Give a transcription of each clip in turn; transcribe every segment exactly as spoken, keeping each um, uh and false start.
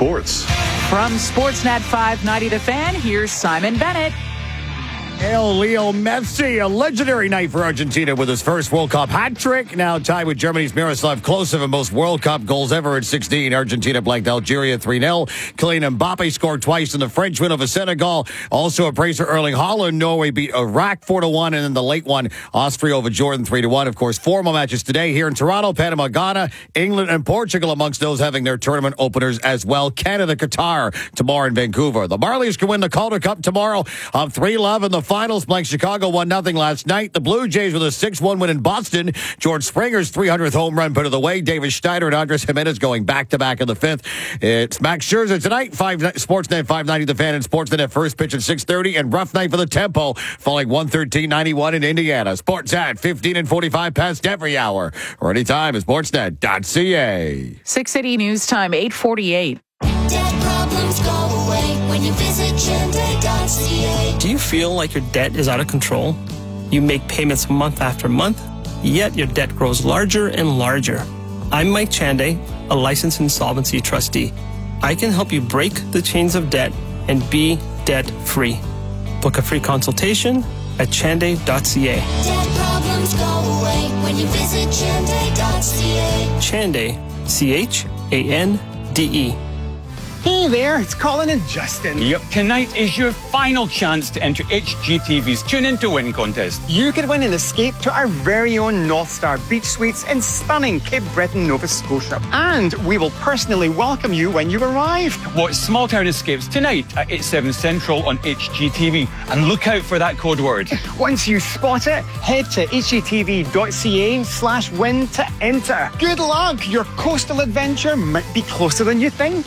sports. From Sportsnet five ninety The Fan, here's Simon Bennett. El Leo Messi, a legendary night for Argentina with his first World Cup hat trick. Now tied with Germany's Miroslav Klose for most World Cup goals ever at sixteen. Argentina blanked Algeria three nil. Kylian Mbappe scored twice in the French win over Senegal. Also a brace for Erling Haaland. Norway beat Iraq four to one, and then the late one, Austria over Jordan three to one. Of course, four more matches today here in Toronto, Panama, Ghana, England, and Portugal amongst those having their tournament openers as well. Canada, Qatar tomorrow in Vancouver. The Marlies can win the Calder Cup tomorrow up three love in the finals. Blank Chicago one nothing last night. The Blue Jays with a six one win in Boston. George Springer's three hundredth home run put of the way. David Schneider and Andres Jimenez going back-to-back in the fifth. It's Max Scherzer tonight. Five, Sportsnet five ninety The Fan and Sportsnet at first pitch at six thirty. And rough night for the Tempo, falling one thirteen ninety-one in Indiana. Sports at fifteen and forty-five past every hour. Or anytime at sportsnet dot c a. six eighty News Time, eight forty-eight. Debt problems go away when you visit Chande dot c a. Do you feel like your debt is out of control? You make payments month after month, yet your debt grows larger and larger. I'm Mike Chande, a licensed insolvency trustee. I can help you break the chains of debt and be debt-free. Book a free consultation at chande dot c a. Debt problems go away when you visit Chande dot c a. Chande, C H A N D E. Hey there, it's Colin and Justin. Yep, tonight is your final chance to enter H G T V's Tune In to Win contest. You could win an escape to our very own North Star Beach Suites in stunning Cape Breton, Nova Scotia. And we will personally welcome you when you arrive. Watch Small Town Escapes tonight at eight, seven Central on H G T V. And look out for that code word. Once you spot it, head to h g t v dot c a slash win to enter. Good luck! Your coastal adventure might be closer than you think.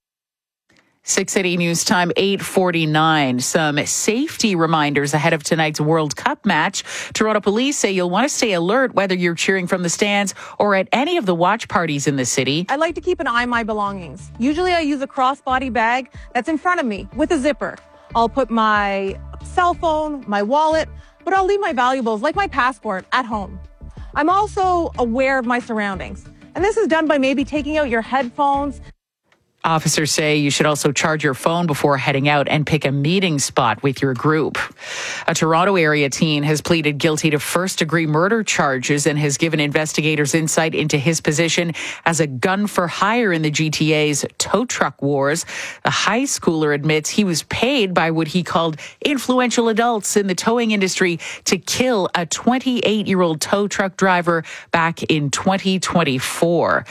six eighty News Time, eight forty-nine. Some safety reminders ahead of tonight's World Cup match. Toronto police say you'll want to stay alert whether you're cheering from the stands or at any of the watch parties in the city. I like to keep an eye on my belongings. Usually I use a crossbody bag that's in front of me with a zipper. I'll put my cell phone, my wallet, but I'll leave my valuables like my passport at home. I'm also aware of my surroundings. And this is done by maybe taking out your headphones. Officers say you should also charge your phone before heading out and pick a meeting spot with your group. A Toronto area teen has pleaded guilty to first-degree murder charges and has given investigators insight into his position as a gun for hire in the G T A's tow truck wars. The high schooler admits he was paid by what he called influential adults in the towing industry to kill a twenty-eight-year-old tow truck driver back in twenty twenty-four.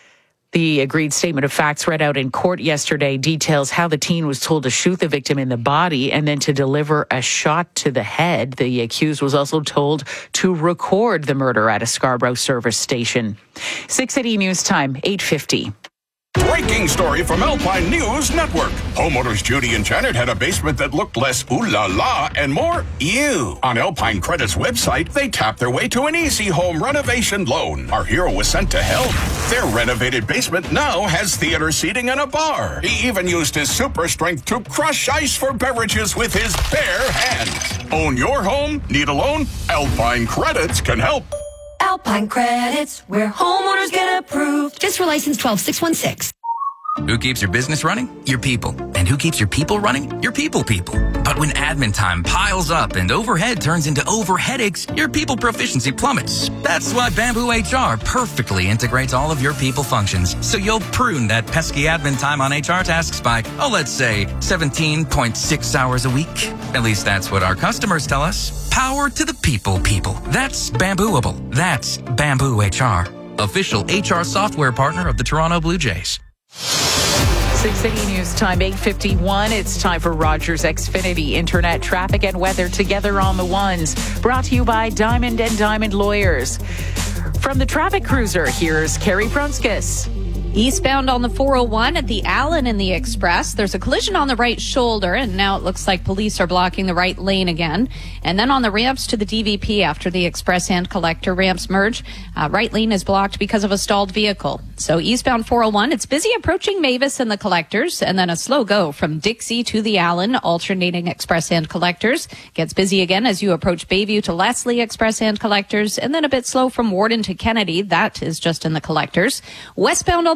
The agreed statement of facts read out in court yesterday details how the teen was told to shoot the victim in the body and then to deliver a shot to the head. The accused was also told to record the murder at a Scarborough service station. six eighty News Time, eight fifty. Breaking story from Alpine News Network. Homeowners Judy and Janet had a basement that looked less ooh la la and more ew. On Alpine Credit's website, they tapped their way to an easy home renovation loan. Our hero was sent to help. Their renovated basement now has theater seating and a bar. He even used his super strength to crush ice for beverages with his bare hands. Own your home? Need a loan? Alpine Credits can help. Alpine Credits, where homeowners get approved. Just for license twelve six one six. Who keeps your business running? Your people. And who keeps your people running? Your people people. But when admin time piles up and overhead turns into over headaches, your people proficiency plummets. That's why Bamboo H R perfectly integrates all of your people functions, so you'll prune that pesky admin time on H R tasks by, oh, let's say seventeen point six hours a week. At least that's what our customers tell us. Power to the people people. That's Bambooable. That's Bamboo H R. Official H R software partner of the Toronto Blue Jays. six eighty News Time, eight fifty-one. It's time for Rogers Xfinity Internet traffic and weather together on the ones. Brought to you by Diamond and Diamond Lawyers. From the traffic cruiser, here's Carrie Prunskis. Eastbound on the four oh one at the Allen and the Express, there's a collision on the right shoulder, and now it looks like police are blocking the right lane again. And then on the ramps to the D V P after the Express and Collector ramps merge, uh, right lane is blocked because of a stalled vehicle. So eastbound four oh one, it's busy approaching Mavis and the Collectors, and then a slow go from Dixie to the Allen, alternating Express and Collectors. Gets busy again as you approach Bayview to Leslie, Express and Collectors, and then a bit slow from Warden to Kennedy. That is just in the Collectors. Westbound on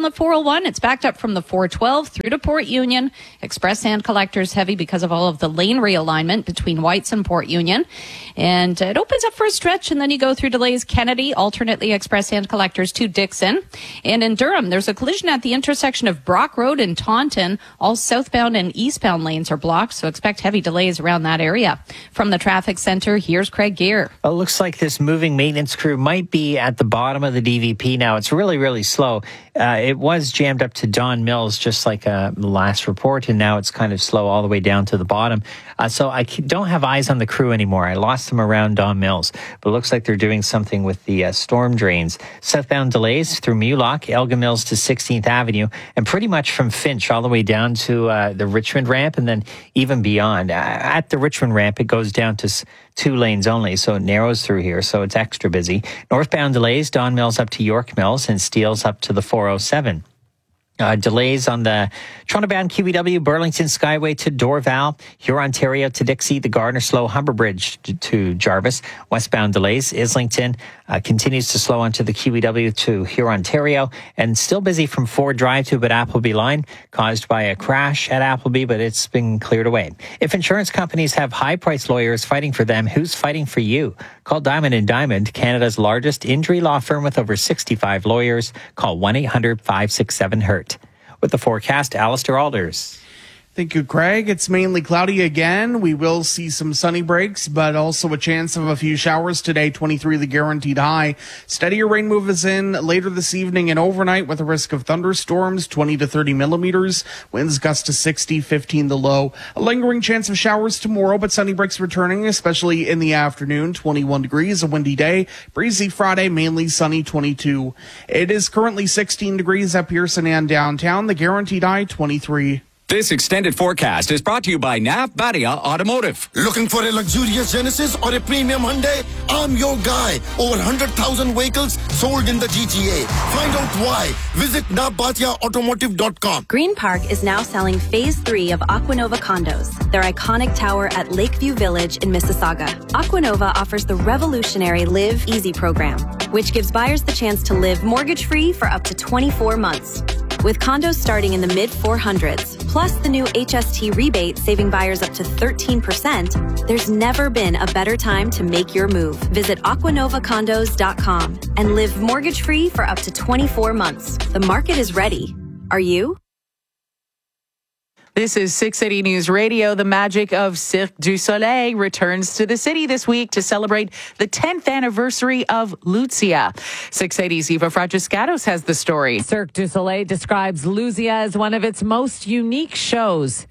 on the four oh one. It's backed up from the four twelve through to Port Union. Express hand collectors heavy because of all of the lane realignment between Whites and Port Union. And it opens up for a stretch, and then you go through delays Kennedy, alternately express hand collectors to Dixon. And in Durham, there's a collision at the intersection of Brock Road and Taunton. All southbound and eastbound lanes are blocked, so expect heavy delays around that area. From the traffic center, here's Craig Gear. Well, it looks like this moving maintenance crew might be at the bottom of the D V P now. It's really, really slow. Uh, it was jammed up to Don Mills, just like uh, the last report, and now it's kind of slow all the way down to the bottom. Uh, so I don't have eyes on the crew anymore. I lost them around Don Mills, but it looks like they're doing something with the uh, storm drains. Southbound delays through Mulock, Elgin Mills to sixteenth Avenue, and pretty much from Finch all the way down to uh, the Richmond ramp, and then even beyond. Uh, at the Richmond ramp, it goes down to s- two lanes only, so it narrows through here, so it's extra busy. Northbound delays, Don Mills up to York Mills, and Steeles up to the four oh seven. Uh, delays on the Toronto-bound Q E W, Burlington Skyway to Dorval, Hurontario to Dixie, the Gardner Slow Humber Bridge to, to Jarvis. Westbound delays, Islington uh, continues to slow onto the Q E W to Hurontario, and still busy from Ford Drive to but Appleby line, caused by a crash at Appleby, but it's been cleared away. If insurance companies have high-priced lawyers fighting for them, who's fighting for you? Call Diamond and Diamond, Canada's largest injury law firm with over sixty-five lawyers. Call one eight hundred five six seven hurt. With the forecast, Alistair Alders. Thank you, Craig. It's mainly cloudy again. We will see some sunny breaks, but also a chance of a few showers today. twenty-three the guaranteed high. Steadier rain moves in later this evening and overnight with a risk of thunderstorms, twenty to thirty millimeters. Winds gust to sixty, fifteen the low. A lingering chance of showers tomorrow, but sunny breaks returning, especially in the afternoon. twenty-one degrees, a windy day. Breezy Friday, mainly sunny, twenty-two. It is currently sixteen degrees at Pearson and downtown. The guaranteed high, twenty-three. This extended forecast is brought to you by N A F Badia Automotive. Looking for a luxurious Genesis or a premium Hyundai? I'm your guy. Over one hundred thousand vehicles sold in the G T A. Find out why. Visit nabatia automotive dot com. Green Park is now selling Phase three of Aquanova condos, their iconic tower at Lakeview Village in Mississauga. Aquanova offers the revolutionary Live Easy program, which gives buyers the chance to live mortgage-free for up to twenty-four months. With condos starting in the mid four hundreds, plus the new H S T rebate saving buyers up to thirteen percent, there's never been a better time to make your move. Visit aquanova condos dot com and live mortgage-free for up to twenty-four months. The market is ready. Are you? This is six eighty News Radio. The magic of Cirque du Soleil returns to the city this week to celebrate the tenth anniversary of Lucia. six eighty's Eva Fragiscatos has the story. Cirque du Soleil describes Lucia as one of its most unique shows.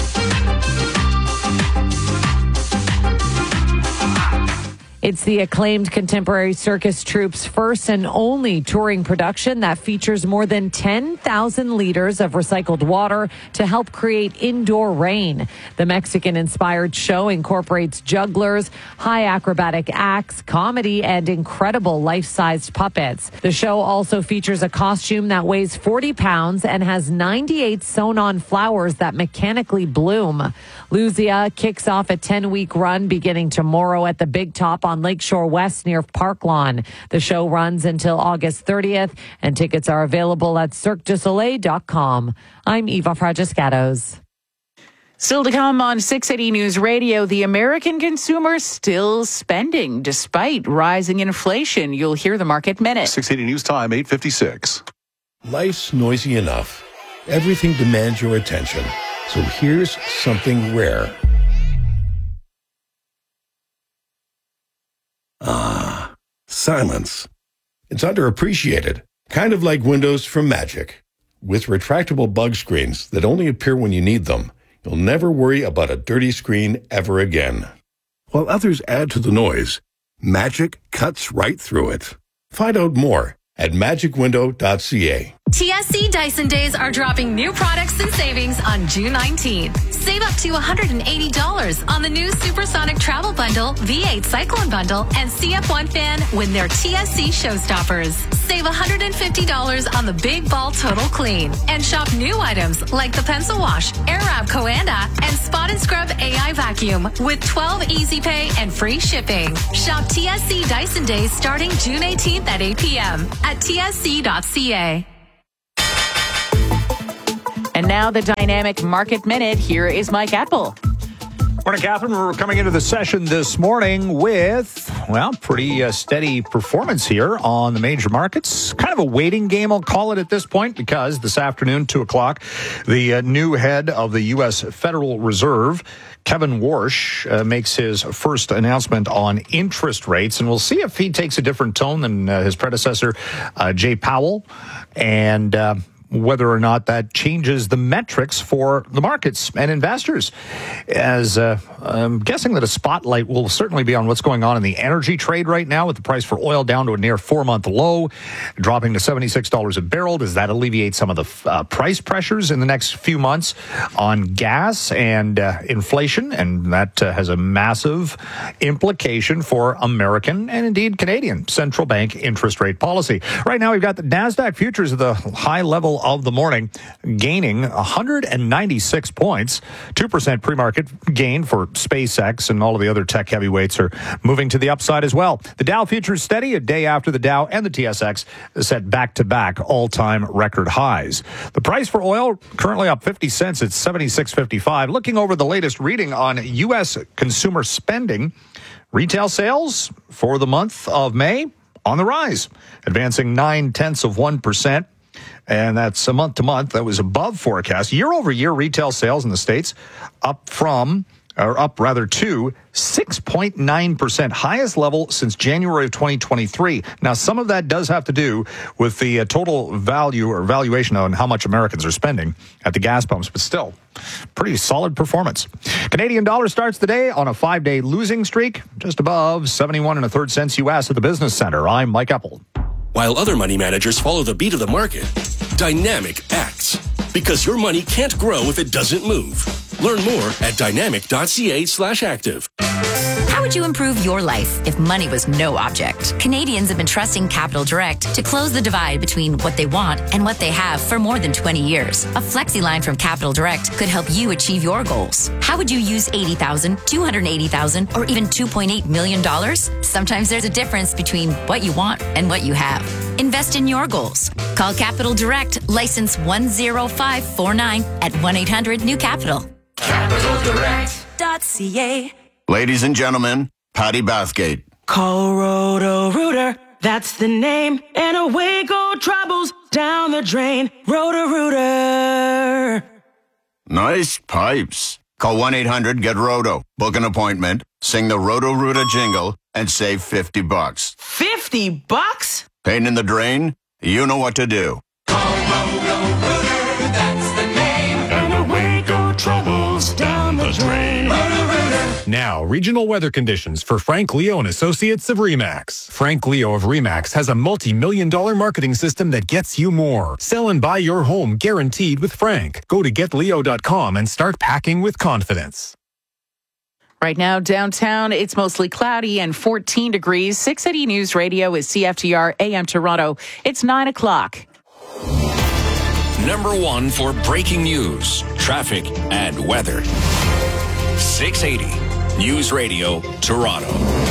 It's the acclaimed contemporary circus troupe's first and only touring production that features more than ten thousand liters of recycled water to help create indoor rain. The Mexican-inspired show incorporates jugglers, high acrobatic acts, comedy, and incredible life-sized puppets. The show also features a costume that weighs forty pounds and has ninety-eight sewn-on flowers that mechanically bloom. Lucia kicks off a ten-week run beginning tomorrow at the Big Top on Lakeshore West near Park Lawn. The show runs until August thirtieth, and tickets are available at cirque du soleil dot com. I'm Eva Fragiscatos. Still to come on six eighty News Radio, the American consumer still spending despite rising inflation. You'll hear the Market Minute. six eighty News Time, eight fifty-six. Life's noisy enough. Everything demands your attention. So here's something rare. Ah, silence. It's underappreciated, kind of like Windows from Magic. With retractable bug screens that only appear when you need them, you'll never worry about a dirty screen ever again. While others add to the noise, Magic cuts right through it. Find out more at magic window dot c a. T S C Dyson Days are dropping new products and savings on June nineteenth. Save up to one hundred eighty dollars on the new Supersonic Travel Bundle, V eight Cyclone Bundle, and C F one fan when they're T S C Showstoppers. Save one hundred fifty dollars on the Big Ball Total Clean. And shop new items like the Pencil Wash, Airwrap Coanda, and Spot and Scrub A I Vacuum with twelve Easy Pay and free shipping. Shop T S C Dyson Days starting June eighteenth at eight p.m. at T S C dot c a. now the Dynamic Market Minute. Here is Mike Apple. Morning, Catherine. We're coming into the session this morning with, well, pretty uh, steady performance here on the major markets. Kind of a waiting game, I'll call it at this point, because this afternoon, two o'clock, the uh, new head of the U S Federal Reserve, Kevin Warsh, uh, makes his first announcement on interest rates, and we'll see if he takes a different tone than uh, his predecessor, uh, Jay Powell, and uh, whether or not that changes the metrics for the markets and investors. As uh, I'm guessing that a spotlight will certainly be on what's going on in the energy trade right now, with the price for oil down to a near four-month low, dropping to seventy-six dollars a barrel. Does that alleviate some of the uh, price pressures in the next few months on gas and uh, inflation? And that uh, has a massive implication for American and indeed Canadian central bank interest rate policy. Right now, we've got the NASDAQ futures at the high level of the morning, gaining one hundred ninety-six points, two percent pre-market gain for SpaceX, and all of the other tech heavyweights are moving to the upside as well. The Dow futures steady a day after the Dow and the T S X set back-to-back all-time record highs. The price for oil currently up fifty cents at seventy-six fifty-five. Looking over the latest reading on U S consumer spending, retail sales for the month of May on the rise, advancing nine-tenths of one percent. And that's a month to month. That was above forecast. Year over year, retail sales in the States up from, or up rather to, six point nine percent, highest level since January of twenty twenty-three. Now, some of that does have to do with the uh, total value or valuation on how much Americans are spending at the gas pumps, but still, pretty solid performance. Canadian dollar starts the day on a five-day losing streak, just above seventy-one and a third cents U S at the Business Center. I'm Mike Apple. While other money managers follow the beat of the market, Dynamic acts. Because your money can't grow if it doesn't move. Learn more at dynamic.ca slash active. How would you improve your life if money was no object? Canadians have been trusting Capital Direct to close the divide between what they want and what they have for more than twenty years. A flexi line from Capital Direct could help you achieve your goals. How would you use eighty thousand dollars, two hundred eighty thousand dollars, or even two point eight million dollars? Sometimes there's a difference between what you want and what you have. Invest in your goals. Call Capital Direct, license one zero five four nine at one eight hundred new capital. capital direct dot c a. Ladies and gentlemen, Patty Bathgate. Call Roto-Rooter, that's the name, and away go troubles down the drain. Roto-Rooter. Nice pipes. Call one eight hundred get roto. Book an appointment, sing the Roto-Rooter jingle, and save fifty bucks. fifty bucks? Pain in the drain? You know what to do. Call Roto-Rooter, that's the name, and away go troubles down the drain. Roto-Rooter. Now, regional weather conditions for Frank Leo and Associates of RE/MAX. Frank Leo of RE/MAX has a multi-million dollar marketing system that gets you more. Sell and buy your home guaranteed with Frank. Go to get leo dot com and start packing with confidence. Right now, downtown, it's mostly cloudy and fourteen degrees. six eighty News Radio is C F T R A M Toronto. It's nine o'clock. Number one for breaking news, traffic, and weather. six eighty News Radio, Toronto.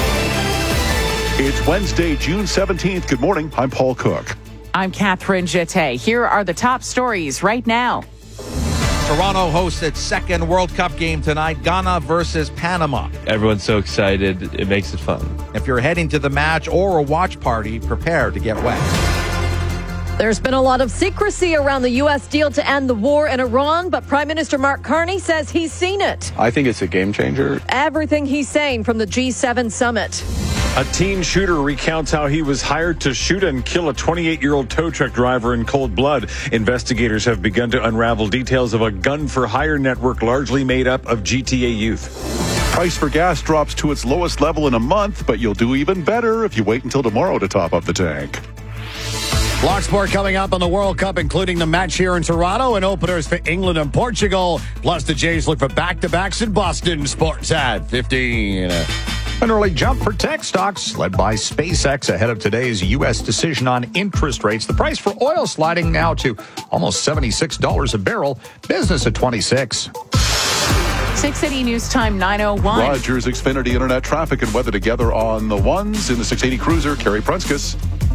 It's Wednesday, June seventeenth. Good morning. I'm Paul Cook. I'm Catherine Jette. Here are the top stories right now. Toronto hosts its second World Cup game tonight, Ghana versus Panama. Everyone's so excited. It makes it fun. If you're heading to the match or a watch party, prepare to get wet. There's been a lot of secrecy around the U S deal to end the war in Iran, but Prime Minister Mark Carney says he's seen it. I think it's a game changer. Everything he's saying from the G seven summit. A teen shooter recounts how he was hired to shoot and kill a twenty-eight-year-old tow truck driver in cold blood. Investigators have begun to unravel details of a gun-for-hire network largely made up of G T A youth. Price for gas drops to its lowest level in a month, but you'll do even better if you wait until tomorrow to top up the tank. Block Sport coming up on the World Cup, including the match here in Toronto and openers for England and Portugal. Plus, the Jays look for back-to-backs in Boston. Sports at fifteen. An early jump for tech stocks, led by SpaceX ahead of today's U S decision on interest rates. The price for oil sliding now to almost seventy-six dollars a barrel. Business at twenty-six. six eighty News Time, nine oh one. Rogers Xfinity Internet traffic and weather together on the ones in the six eighty Cruiser. Carrie Prunskis.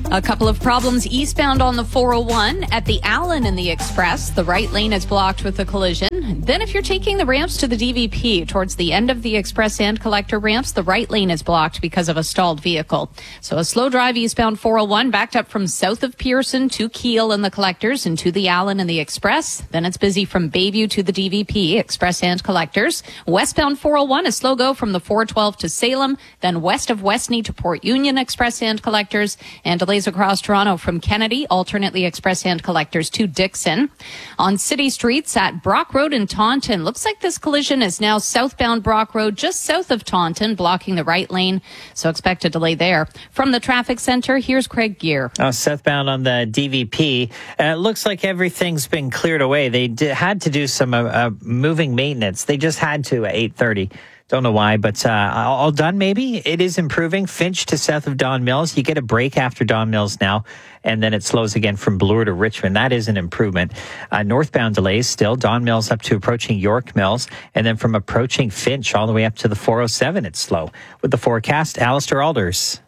A couple of problems eastbound on the four oh one at the Allen and the Express. The right lane is blocked with a collision. Then if you're taking the ramps to the D V P towards the end of the Express and Collector ramps, the right lane is blocked because of a stalled vehicle. So a slow drive eastbound four oh one backed up from south of Pearson to Kiel and the Collectors and to the Allen and the Express. Then it's busy from Bayview to the D V P, Express and Collectors. Westbound four oh one, a slow go from the four twelve to Salem, then west of Westney to Port Union, Express and Collectors, and delays across Toronto from Kennedy, alternately Express and Collectors to Dixon. On city streets at Brock Road in Taunton, looks like this collision is now southbound Brock Road, just south of Taunton, blocking the right lane. So expect a delay there. From the traffic center, here's Craig Gear. Oh, southbound on the D V P. Uh, it looks like everything's been cleared away. They did, had to do some uh, uh, moving maintenance. They just had to at eight thirty. Don't know why, but uh, all done maybe. It is improving. Finch to south of Don Mills. You get a break after Don Mills now, and then it slows again from Bloor to Richmond. That is an improvement. Uh, northbound delays still. Don Mills up to approaching York Mills, and then from approaching Finch all the way up to the four oh seven, it's slow. With the forecast, Alistair Alders.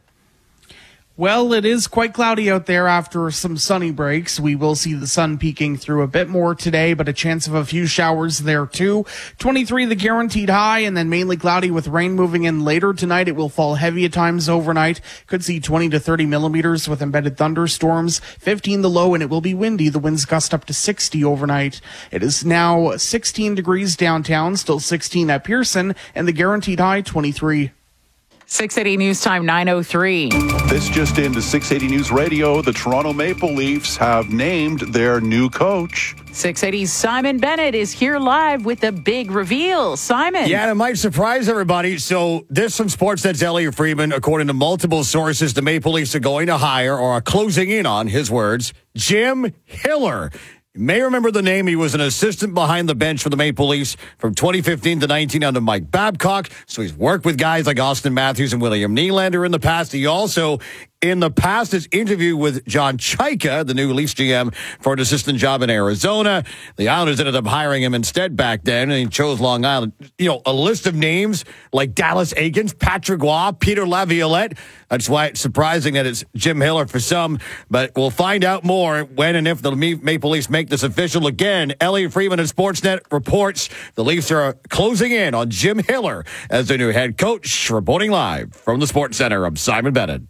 Well, it is quite cloudy out there after some sunny breaks. We will see the sun peeking through a bit more today, but a chance of a few showers there too. twenty-three the guaranteed high, and then mainly cloudy with rain moving in later tonight. It will fall heavy at times overnight. Could see twenty to thirty millimeters with embedded thunderstorms. fifteen the low, and it will be windy. The winds gust up to sixty overnight. It is now sixteen degrees downtown, still sixteen at Pearson, and the guaranteed high twenty-three. six eighty News Time, nine oh three. This just into six eighty News Radio. The Toronto Maple Leafs have named their new coach. six eighty's Simon Bennett is here live with a big reveal. Simon. Yeah, and it might surprise everybody. So this from Sportsnet's Elliot Friedman. According to multiple sources, the Maple Leafs are going to hire, or are closing in on, his words, Jim Hiller. You may remember the name. He was an assistant behind the bench for the Maple Leafs from twenty fifteen to nineteen under Mike Babcock. So he's worked with guys like Austin Matthews and William Nylander in the past. He also, in the past, has interviewed with John Chaika, the new Leafs G M, for an assistant job in Arizona. The Islanders ended up hiring him instead back then, and he chose Long Island. You know, a list of names like Dallas Eakins, Patrick Waugh, Peter Laviolette. That's why it's surprising that it's Jim Hiller for some, but we'll find out more when and if the Maple Leafs make this official. Again, Elliot Friedman at Sportsnet reports the Leafs are closing in on Jim Hiller as their new head coach. Reporting live from the Sports Center, I'm Simon Bennett.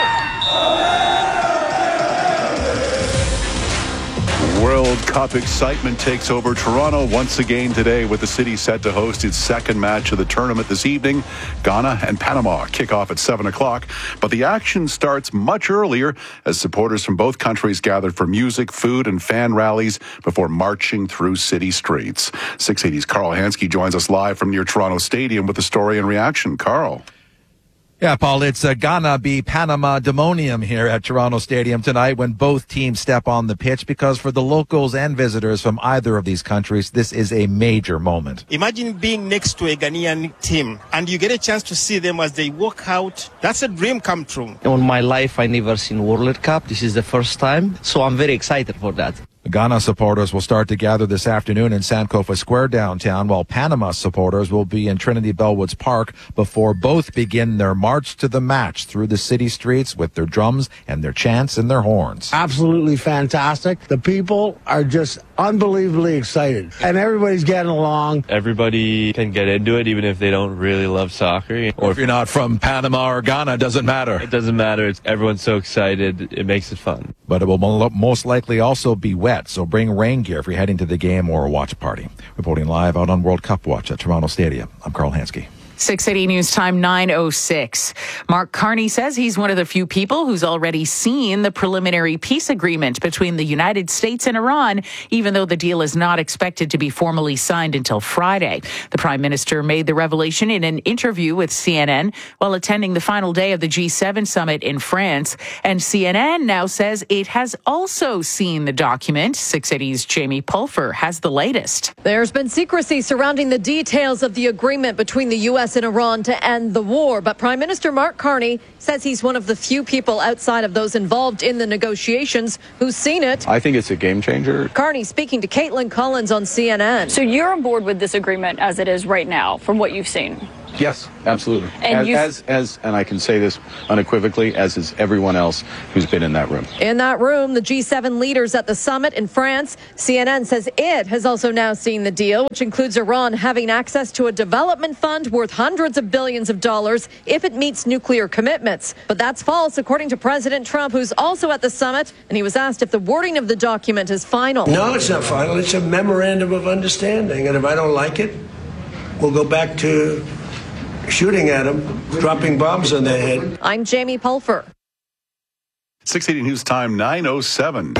World Cup excitement takes over Toronto once again today, with the city set to host its second match of the tournament this evening. Ghana and Panama kick off at seven o'clock, but the action starts much earlier as supporters from both countries gather for music, food, and fan rallies before marching through city streets. six eighty's Carl Hansky joins us live from near Toronto Stadium with the story and reaction. Carl. Yeah, Paul, it's uh, gonna be Panama demonium here at Toronto Stadium tonight when both teams step on the pitch, because for the locals and visitors from either of these countries, this is a major moment. Imagine being next to a Ghanaian team and you get a chance to see them as they walk out. That's a dream come true. In my life, I never seen World Cup. This is the first time, so I'm very excited for that. Ghana supporters will start to gather this afternoon in Sankofa Square downtown, while Panama supporters will be in Trinity Bellwoods Park before both begin their march to the match through the city streets with their drums and their chants and their horns. Absolutely fantastic. The people are just unbelievably excited, and everybody's getting along. Everybody can get into it, even if they don't really love soccer. Or if you're not from Panama or Ghana, it doesn't matter. It doesn't matter. It's, everyone's so excited. It makes it fun. But it will most likely also be wet, so bring rain gear if you're heading to the game or a watch party. Reporting live out on World Cup Watch at Toronto Stadium, I'm Carl Hansky. six eighty News Time, nine oh six. Mark Carney says he's one of the few people who's already seen the preliminary peace agreement between the United States and Iran, even though the deal is not expected to be formally signed until Friday. The Prime Minister made the revelation in an interview with C N N while attending the final day of the G seven summit in France. And C N N now says it has also seen the document. six eighty's Jamie Pulfer has the latest. There's been secrecy surrounding the details of the agreement between the U S in Iran to end the war, but Prime Minister Mark Carney says he's one of the few people outside of those involved in the negotiations who's seen it. I think it's a game changer. Carney speaking to Caitlin Collins on C N N. So you're on board with this agreement as it is right now, from what you've seen? Yes, absolutely. And as, you- as, as, and I can say this unequivocally, as is everyone else who's been in that room. In that room, the G seven leaders at the summit in France. C N N says it has also now seen the deal, which includes Iran having access to a development fund worth hundreds of billions of dollars if it meets nuclear commitments. But that's false, according to President Trump, who's also at the summit, and he was asked if the wording of the document is final. No, it's not final. It's a memorandum of understanding. And if I don't like it, we'll go back to shooting at them, dropping bombs on their head. I'm Jamie Pulfer. six eighty News Time, nine oh seven.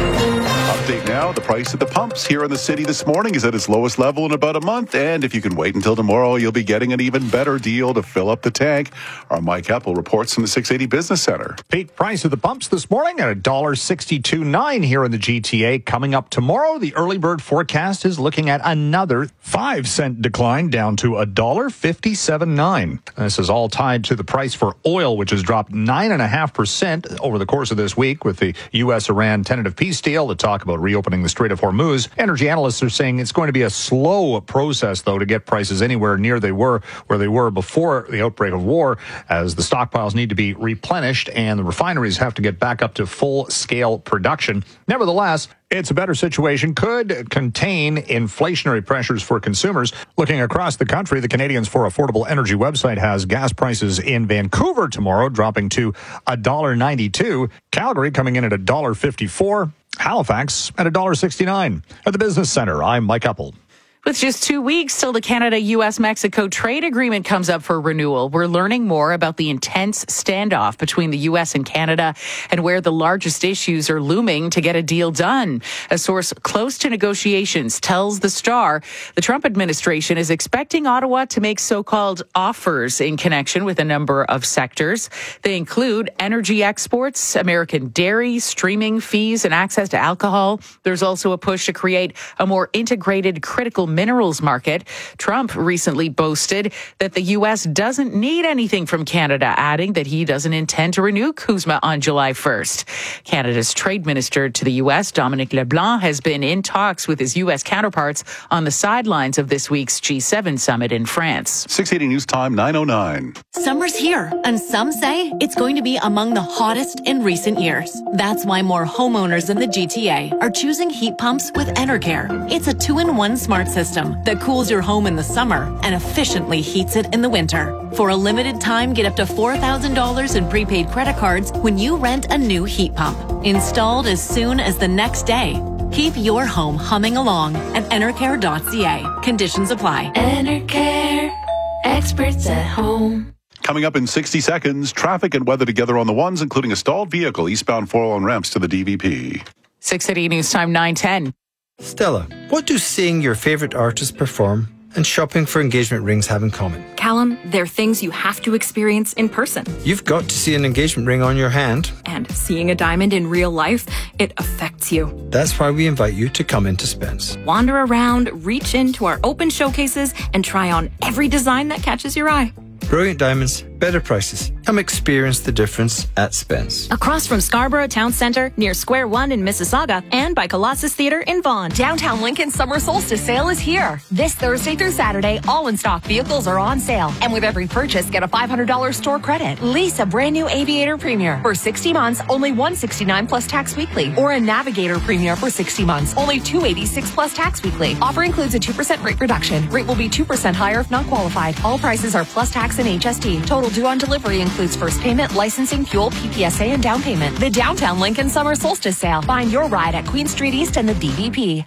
Update now. The price at the pumps here in the city this morning is at its lowest level in about a month. And if you can wait until tomorrow, you'll be getting an even better deal to fill up the tank. Our Mike Heppel reports from the six eighty Business Center. Peak price of the pumps this morning at one dollar sixty-two nine here in the G T A. Coming up tomorrow, the early bird forecast is looking at another five cent decline down to one dollar fifty-seven nine. This is all tied to the price for oil, which has dropped nine point five percent over the course of this week with the U S Iran tentative peace deal to talk about reopening the Strait of Hormuz. Energy analysts are saying it's going to be a slow process, though, to get prices anywhere near they were where they were before the outbreak of war, as the stockpiles need to be replenished and the refineries have to get back up to full-scale production. Nevertheless, it's a better situation, could contain inflationary pressures for consumers. Looking across the country, the Canadians for Affordable Energy website has gas prices in Vancouver tomorrow dropping to one dollar ninety-two, Calgary coming in at one dollar fifty-four, Halifax at one dollar sixty-nine. At the Business Center, I'm Mike Heppel. With just two weeks till the Canada-U S Mexico trade agreement comes up for renewal, we're learning more about the intense standoff between the U S and Canada and where the largest issues are looming to get a deal done. A source close to negotiations tells The Star the Trump administration is expecting Ottawa to make so-called offers in connection with a number of sectors. They include energy exports, American dairy, streaming fees, and access to alcohol. There's also a push to create a more integrated critical minerals market. Trump recently boasted that the U S doesn't need anything from Canada, adding that he doesn't intend to renew CUSMA on July first. Canada's trade minister to the U S, Dominic LeBlanc, has been in talks with his U S counterparts on the sidelines of this week's G seven summit in France. six eighty News Time, nine oh nine. Summer's here, and some say it's going to be among the hottest in recent years. That's why more homeowners in the G T A are choosing heat pumps with Enercare. It's a two-in-one smart system that cools your home in the summer and efficiently heats it in the winter. For a limited time, get up to four thousand dollars in prepaid credit cards when you rent a new heat pump. Installed as soon as the next day. Keep your home humming along at enercare dot c a. Conditions apply. Enercare, experts at home. Coming up in sixty seconds, traffic and weather together on the ones, including a stalled vehicle eastbound four oh one ramps to the D V P. six eighty News Time, nine ten. Stella, what do seeing your favorite artist perform and shopping for engagement rings have in common? Callum, they're things you have to experience in person. You've got to see an engagement ring on your hand. And seeing a diamond in real life, it affects you. That's why we invite you to come into Spence. Wander around, reach into our open showcases, and try on every design that catches your eye. Brilliant diamonds, better prices. Come experience the difference at Spence. Across from Scarborough Town Centre, near Square One in Mississauga, and by Colossus Theatre in Vaughan. Downtown Lincoln Summer Solstice Sale is here. This Thursday through Saturday, all in-stock vehicles are on sale. And with every purchase, get a five hundred dollars store credit. Lease a brand new Aviator Premier. For sixty months, only one hundred sixty-nine dollars plus tax weekly. Or a Navigator Premier for sixty months, only two hundred eighty-six dollars plus tax weekly. Offer includes a two percent rate reduction. Rate will be two percent higher if not qualified. All prices are plus tax and H S T. Total due on delivery includes first payment, licensing, fuel, P P S A, and down payment. The Downtown Lincoln Summer Solstice Sale. Find your ride at Queen Street East and the D V P.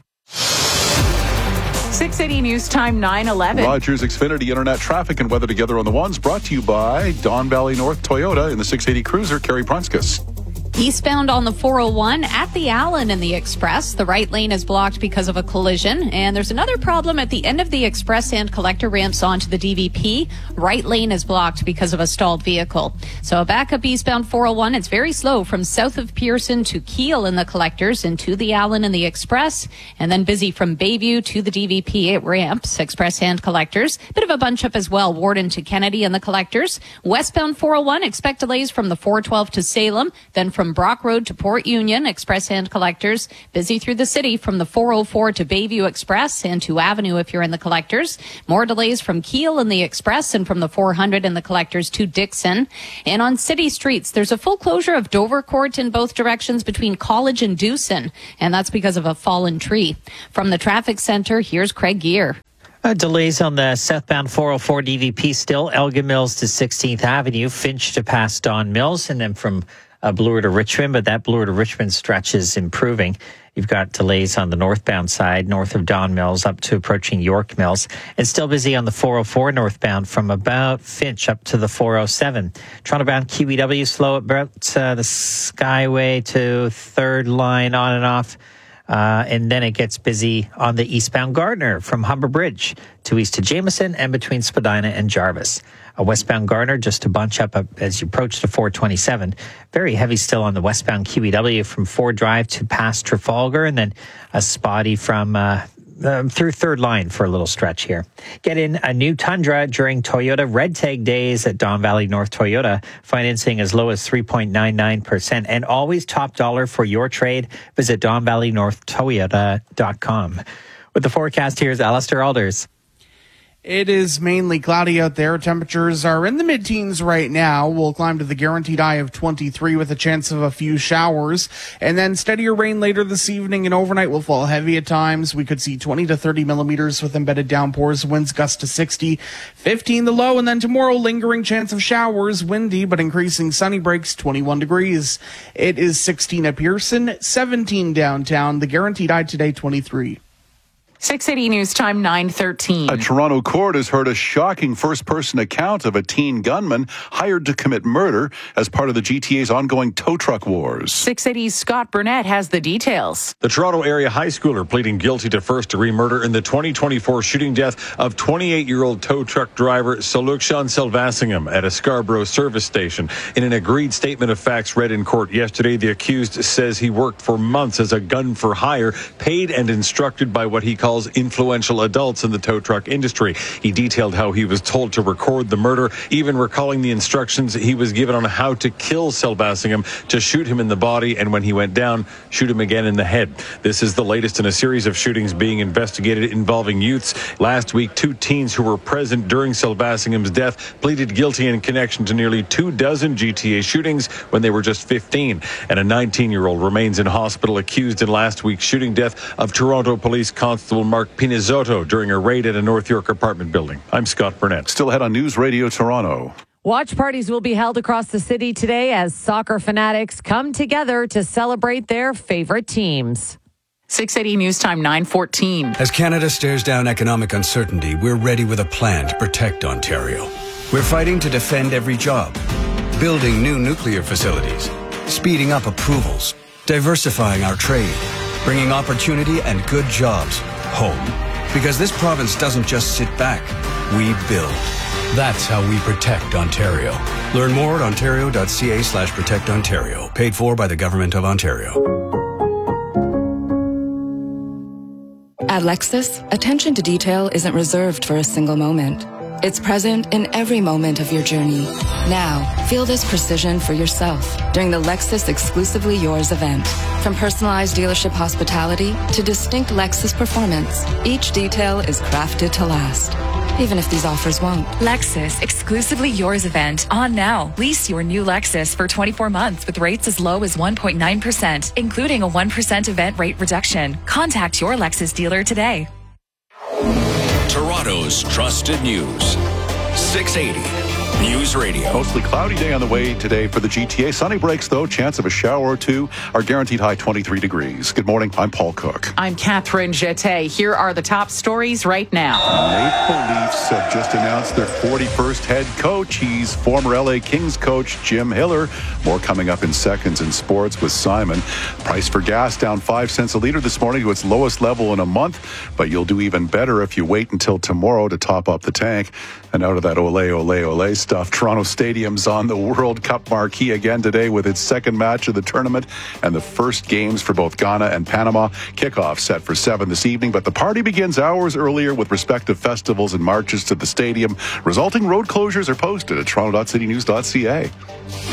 six eighty News Time, nine eleven. Rogers Xfinity Internet traffic and weather together on the ones, brought to you by Don Valley North Toyota in the six eighty Cruiser, Kerry Prunskis. Eastbound on the four oh one at the Allen in the Express. The right lane is blocked because of a collision. And there's another problem at the end of the Express and collector ramps onto the D V P. Right lane is blocked because of a stalled vehicle. So back up eastbound four oh one. It's very slow from south of Pearson to Keele in the collectors and to the Allen in the Express. And then busy from Bayview to the D V P at ramps, Express and collectors. Bit of a bunch up as well. Warden to Kennedy in the collectors. Westbound four oh one, expect delays from the four twelve to Salem. Then from from Brock Road to Port Union. Express hand collectors busy through the city from the four oh four to Bayview Express and to Avenue if you're in the collectors. More delays from Kiel in the Express and from the four hundred in the collectors to Dixon. And on city streets, there's a full closure of Dover Court in both directions between College and Dewson, and that's because of a fallen tree. From the traffic center, here's Craig Gear. Uh, delays on the southbound four oh four D V P still. Elgin Mills to sixteenth Avenue, Finch to past Don Mills, and then from uh, Bloor to Richmond, but that Bloor to Richmond stretch is improving. You've got delays on the northbound side, north of Don Mills up to approaching York Mills. And still busy on the four oh four northbound from about Finch up to the four oh seven. Toronto-bound Q E W slow at about uh, the Skyway to third line on and off. Uh, and then it gets busy on the eastbound Gardiner from Humber Bridge to east to Jameson and between Spadina and Jarvis. A westbound Gardiner just to bunch up as you approach to four twenty-seven. Very heavy still on the westbound Q E W from Ford Drive to past Trafalgar, and then a spotty from uh, uh, through third line for a little stretch here. Get in a new Tundra during Toyota Red Tag Days at Don Valley North Toyota. Financing as low as three point nine nine percent and always top dollar for your trade. Visit don valley north toyota dot com. With the forecast, here's Alistair Alders. It is mainly cloudy out there. Temperatures are in the mid-teens right now. We'll climb to the guaranteed high of twenty-three with a chance of a few showers. And then steadier rain later this evening and overnight will fall heavy at times. We could see twenty to thirty millimeters with embedded downpours, winds gust to sixty, fifteen the low. And then tomorrow, lingering chance of showers, windy but increasing sunny breaks, twenty-one degrees. It is sixteen at Pearson, seventeen downtown. The guaranteed high today, twenty-three. six eighty News Time, nine thirteen. A Toronto court has heard a shocking first-person account of a teen gunman hired to commit murder as part of the G T A's ongoing tow truck wars. six eighty's Scott Burnett has the details. The Toronto area high schooler pleading guilty to first-degree murder in the twenty twenty-four shooting death of twenty-eight-year-old tow truck driver Solukshan Selvasingham at a Scarborough service station. In an agreed statement of facts read in court yesterday, the accused says he worked for months as a gun for hire, paid and instructed by what he calls influential adults in the tow truck industry. He detailed how he was told to record the murder, even recalling the instructions he was given on how to kill Selvasingham, to shoot him in the body, and when he went down, shoot him again in the head. This is the latest in a series of shootings being investigated involving youths. Last week, two teens who were present during Selvasingham's death pleaded guilty in connection to nearly two dozen G T A shootings when they were just fifteen. And a nineteen-year-old remains in hospital accused in last week's shooting death of Toronto Police Constable Mark Pinizotto during a raid at a North York apartment building. I'm Scott Burnett. Still ahead on News Radio Toronto. Watch parties will be held across the city today as soccer fanatics come together to celebrate their favorite teams. six eighty News Time, nine fourteen. As Canada stares down economic uncertainty, we're ready with a plan to protect Ontario. We're fighting to defend every job, building new nuclear facilities, speeding up approvals, diversifying our trade, bringing opportunity and good jobs home. Because this province doesn't just sit back, we build. That's how we protect Ontario. Learn more at ontario.ca slash protect Ontario. Paid for by the Government of Ontario. At Lexus, attention to detail isn't reserved for a single moment. It's present in every moment of your journey. Now, feel this precision for yourself during the Lexus Exclusively Yours event. From personalized dealership hospitality to distinct Lexus performance, each detail is crafted to last, even if these offers won't. Lexus Exclusively Yours event on now. Lease your new Lexus for twenty-four months with rates as low as one point nine percent, including a one percent event rate reduction. Contact your Lexus dealer today. Toronto's trusted news. six eighty News Radio. Mostly cloudy day on the way today for the G T A. Sunny breaks, though. Chance of a shower or two. Our guaranteed high, twenty-three degrees. Good morning. I'm Paul Cook. I'm Catherine Jeté. Here are the top stories right now. Maple Leafs have just announced their forty-first head coach. He's former L A Kings coach Jim Hiller. More coming up in seconds in sports with Simon. Price for gas down five cents a liter this morning to its lowest level in a month. But you'll do even better if you wait until tomorrow to top up the tank. And out of that ole, ole, ole stuff, Toronto Stadium's on the World Cup marquee again today with its second match of the tournament and the first games for both Ghana and Panama. Kickoff set for seven this evening, but the party begins hours earlier with respective festivals and marches to the stadium. Resulting road closures are posted at toronto dot city news dot c a.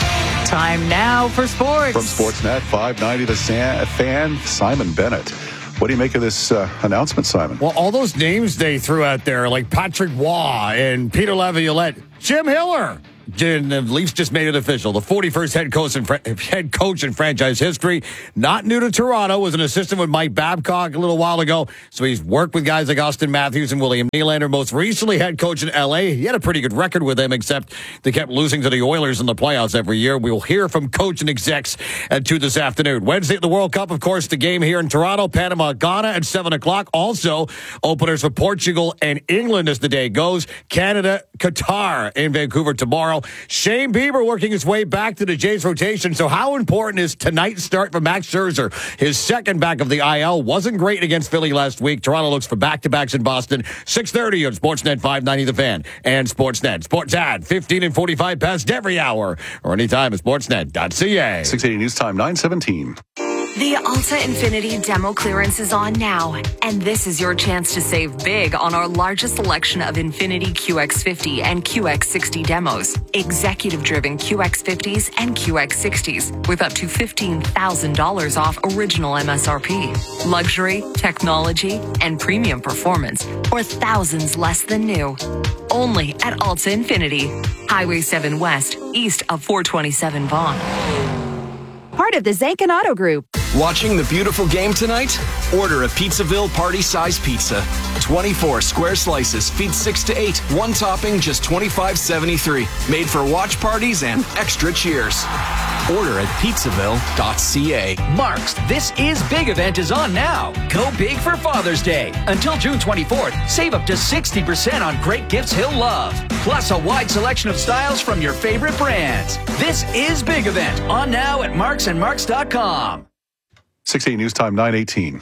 Time now for sports. From Sportsnet five ninety, the San- fan, Simon Bennett. What do you make of this uh, announcement, Simon? Well, all those names they threw out there, like Patrick Waugh and Peter Laviolette, Jim Hiller. And the Leafs just made it official. The forty-first head coach in, head coach in franchise history. Not new to Toronto. Was an assistant with Mike Babcock a little while ago. So he's worked with guys like Austin Matthews and William Nylander. Most recently head coach in L A. He had a pretty good record with them, except they kept losing to the Oilers in the playoffs every year. We'll hear from coach and execs at two this afternoon. Wednesday at the World Cup, of course, the game here in Toronto. Panama, Ghana at seven o'clock. Also, openers for Portugal and England as the day goes. Canada, Qatar in Vancouver tomorrow. Shane Bieber working his way back to the Jays rotation. So how important is tonight's start for Max Scherzer? His second back of the I L wasn't great against Philly last week. Toronto looks for back-to-backs in Boston. six thirty on Sportsnet five ninety The Fan and Sportsnet. Sports ad fifteen and forty-five past every hour or anytime at sportsnet dot c a. six eighty News Time, nine seventeen. The Alta Infiniti demo clearance is on now, and this is your chance to save big on our largest selection of Infiniti Q X fifty and Q X sixty demos. Executive-driven Q X fifties and Q X sixties with up to fifteen thousand dollars off original M S R P. Luxury, technology, and premium performance for thousands less than new. Only at Alta Infiniti. Highway seven West, east of four twenty-seven Vaughan. Part of the Zankin Auto Group. Watching the beautiful game tonight? Order a Pizzaville party-size pizza. twenty-four square slices, feed six to eight. One topping, just twenty-five seventy-three. Made for watch parties and extra cheers. Order at pizzaville dot c a. Mark's This Is Big event is on now. Go big for Father's Day. Until June twenty-fourth, save up to sixty percent on great gifts he'll love. Plus a wide selection of styles from your favorite brands. This Is Big event on now at marks and marks dot com. six eighty News Time, nine eighteen.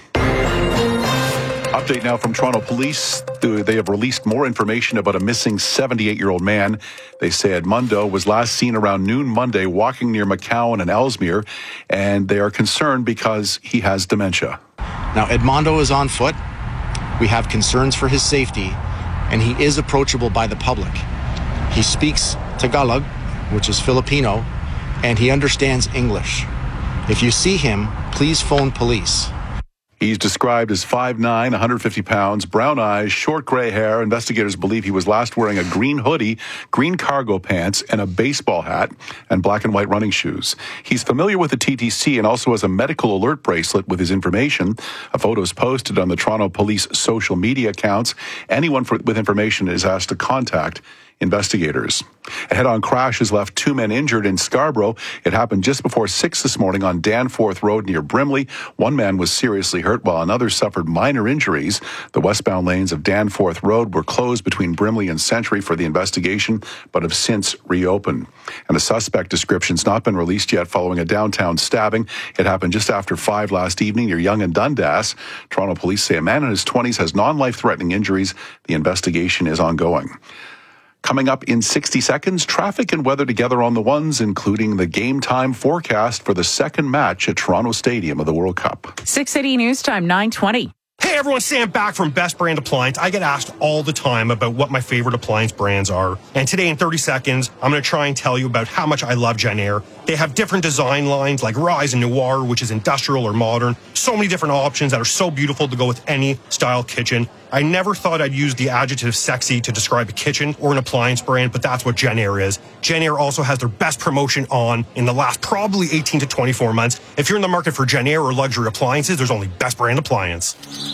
Update now from Toronto Police. They have released more information about a missing seventy-eight-year-old man. They say Edmundo was last seen around noon Monday walking near McCowan and Ellesmere, and they are concerned because he has dementia. Now, Edmundo is on foot. We have concerns for his safety, and he is approachable by the public. He speaks Tagalog, which is Filipino, and he understands English. If you see him, please phone police. He's described as five nine, one hundred fifty pounds, brown eyes, short gray hair. Investigators believe he was last wearing a green hoodie, green cargo pants, and a baseball hat, and black and white running shoes. He's familiar with the T T C and also has a medical alert bracelet with his information. A photo is posted on the Toronto Police social media accounts. Anyone for, with information is asked to contact investigators. A head-on crash has left two men injured in Scarborough. It happened just before six this morning on Danforth Road near Brimley. One man was seriously hurt while another suffered minor injuries. The westbound lanes of Danforth Road were closed between Brimley and Century for the investigation, but have since reopened. And a suspect description's not been released yet following a downtown stabbing. It happened just after five last evening near Yonge and Dundas. Toronto police say a man in his twenties has non-life-threatening injuries. The investigation is ongoing. Coming up in sixty seconds, traffic and weather together on the ones, including the game time forecast for the second match at Toronto Stadium of the World Cup. six eighty News Time, nine twenty. Hey everyone, Sam back from Best Brand Appliance. I get asked all the time about what my favorite appliance brands are. And today in thirty seconds, I'm going to try and tell you about how much I love Jenn-Air. They have different design lines like Rise and Noir, which is industrial or modern. So many different options that are so beautiful to go with any style kitchen. I never thought I'd use the adjective sexy to describe a kitchen or an appliance brand, but that's what Jenn-Air is. Jenn-Air also has their best promotion on in the last probably eighteen to twenty-four months. If you're in the market for Jenn-Air or luxury appliances, there's only Best Brand Appliance.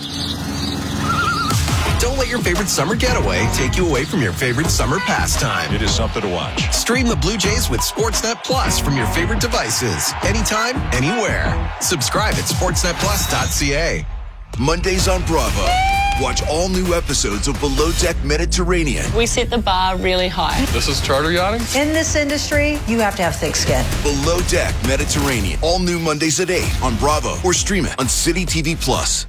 Don't let your favorite summer getaway take you away from your favorite summer pastime. It is something to watch. Stream the Blue Jays with Sportsnet Plus from your favorite devices. Anytime, anywhere. Subscribe at sportsnet plus dot c a. Mondays on Bravo. Watch all new episodes of Below Deck Mediterranean. We set the bar really high. This is charter yachting? In this industry, you have to have thick skin. Below Deck Mediterranean. All new Mondays at eight on Bravo or stream it on City T V Plus.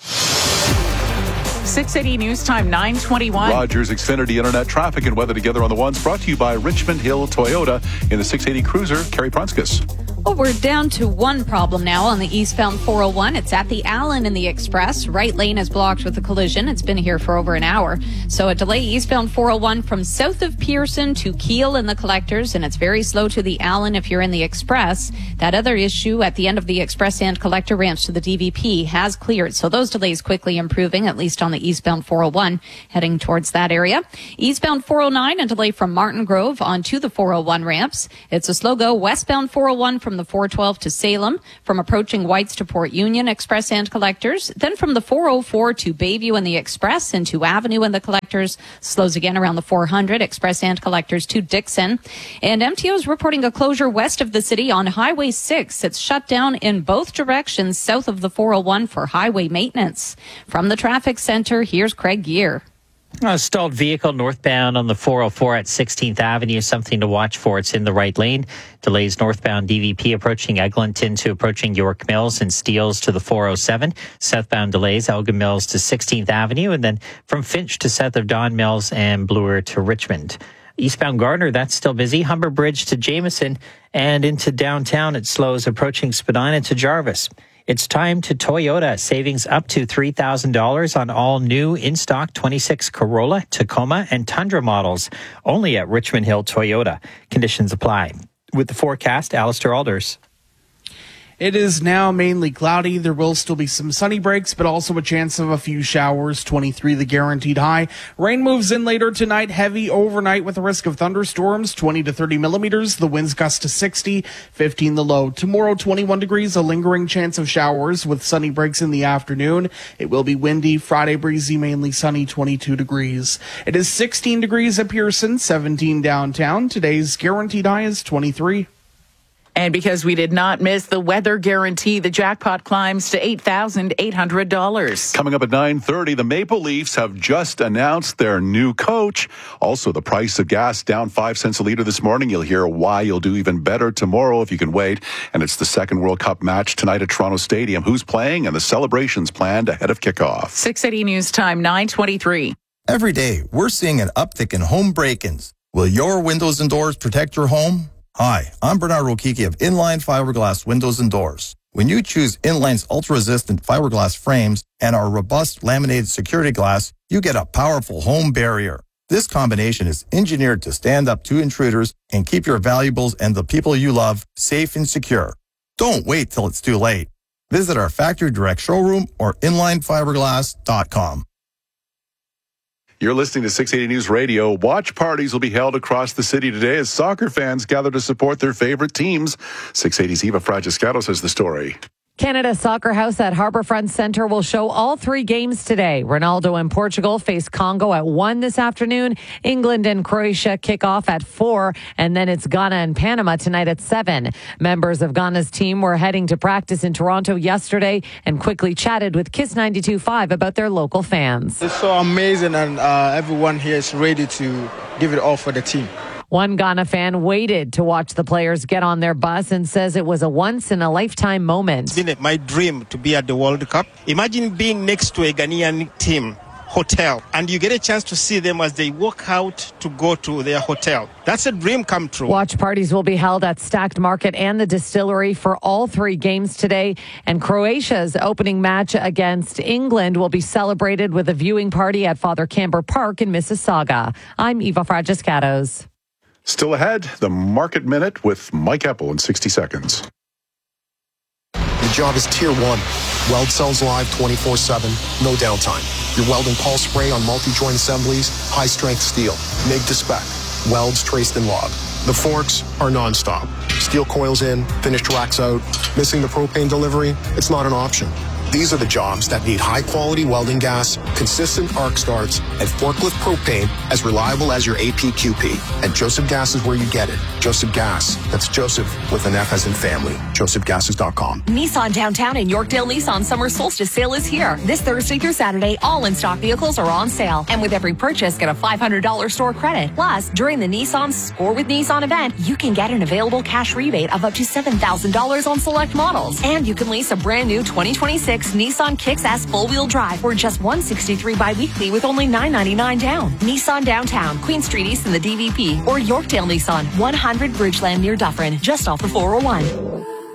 six eighty News Time, nine twenty-one. Rogers Xfinity Internet traffic and weather together on the ones brought to you by Richmond Hill Toyota in the six eighty Cruiser. Carrie Prunskis. Well, we're down to one problem now on the eastbound four oh one. It's at the Allen in the Express. Right lane is blocked with a collision. It's been here for over an hour. So a delay eastbound four oh one from south of Pearson to Keele in the Collectors, and it's very slow to the Allen if you're in the Express. That other issue at the end of the Express and Collector ramps to the D V P has cleared. So those delays quickly improving, at least on the eastbound four oh one, heading towards that area. Eastbound four oh nine, a delay from Martin Grove onto the four oh one ramps. It's a slow go westbound four oh one from the four twelve to Salem, from approaching Whites to Port Union, Express and Collectors. Then from the four oh four to Bayview and the Express into Avenue and the Collectors. Slows again around the four hundred, Express and Collectors to Dixon. And M T O is reporting a closure west of the city on Highway six. It's shut down in both directions south of the four oh one for highway maintenance. From the traffic center, here's Craig Gear. A stalled vehicle northbound on the four oh four at sixteenth Avenue. Something to watch for. It's in the right lane. Delays northbound D V P approaching Eglinton to approaching York Mills, and Steeles to the four oh seven. Southbound delays Elgin Mills to sixteenth Avenue, and then from Finch to south of Don Mills and Bloor to Richmond. Eastbound Gardner, that's still busy. Humber Bridge to Jameson and into downtown. It slows approaching Spadina to Jarvis. It's time to Toyota. Savings up to three thousand dollars on all new in-stock twenty-six Corolla, Tacoma, and Tundra models. Only at Richmond Hill Toyota. Conditions apply. With the forecast, Alistair Alders. It is now mainly cloudy. There will still be some sunny breaks, but also a chance of a few showers. twenty-three the guaranteed high. Rain moves in later tonight, heavy overnight with a risk of thunderstorms, twenty to thirty millimeters. The winds gust to sixty, fifteen the low. Tomorrow, twenty-one degrees, a lingering chance of showers with sunny breaks in the afternoon. It will be windy. Friday, breezy, mainly sunny, twenty-two degrees. It is sixteen degrees at Pearson, seventeen downtown. Today's guaranteed high is twenty-three. And because we did not miss the weather guarantee, the jackpot climbs to eight thousand eight hundred dollars. Coming up at nine thirty, the Maple Leafs have just announced their new coach. Also, the price of gas down five cents a liter this morning. You'll hear why you'll do even better tomorrow if you can wait. And it's the second World Cup match tonight at Toronto Stadium. Who's playing and the celebrations planned ahead of kickoff. six eighty News Time, nine twenty-three. Every day, we're seeing an uptick in home break-ins. Will your windows and doors protect your home? Hi, I'm Bernard Rokiki of Inline Fiberglass Windows and Doors. When you choose Inline's ultra-resistant fiberglass frames and our robust laminated security glass, you get a powerful home barrier. This combination is engineered to stand up to intruders and keep your valuables and the people you love safe and secure. Don't wait till it's too late. Visit our factory direct showroom or inline fiberglass dot com. You're listening to six eighty News Radio. Watch parties will be held across the city today as soccer fans gather to support their favorite teams. six eighty's Eva Fragiscato says the story. Canada Soccer House at Harbourfront Centre will show all three games today. Ronaldo and Portugal face Congo at one this afternoon. England and Croatia kick off at four, and then it's Ghana and Panama tonight at seven. Members of Ghana's team were heading to practice in Toronto yesterday and quickly chatted with Kiss ninety-two point five about their local fans. It's so amazing, and uh, everyone here is ready to give it all for the team. One Ghana fan waited to watch the players get on their bus and says it was a once-in-a-lifetime moment. It's been my dream to be at the World Cup. Imagine being next to a Ghanaian team hotel, and you get a chance to see them as they walk out to go to their hotel. That's a dream come true. Watch parties will be held at Stacked Market and the Distillery for all three games today. And Croatia's opening match against England will be celebrated with a viewing party at Father Camber Park in Mississauga. I'm Eva Fragiscatos. Still ahead, the Market Minute with Mike Eppel in sixty seconds. The job is Tier one. Weld cells live twenty-four seven, no downtime. Your welding pulse spray on multi-joint assemblies, high-strength steel, M I G to spec, welds traced and logged. The forks are non-stop. Steel coils in, finished racks out. Missing the propane delivery? It's not an option. These are the jobs that need high-quality welding gas, consistent arc starts, and forklift propane as reliable as your A P Q P. And Joseph Gas is where you get it. Joseph Gas. That's Joseph with an F as in family. joseph gases dot com. Nissan Downtown and Yorkdale Nissan Summer Solstice Sale is here. This Thursday through Saturday, all in-stock vehicles are on sale. And with every purchase, get a five hundred dollars store credit. Plus, during the Nissan Score with Nissan event, you can get an available cash rebate of up to seven thousand dollars on select models. And you can lease a brand new twenty twenty-six Nissan Kicks S four-wheel drive for just one hundred sixty-three dollars bi-weekly with only nine ninety-nine down. Nissan Downtown, Queen Street East in the D V P, or Yorkdale Nissan, one hundred Bridgeland near Dufferin, just off the four oh one.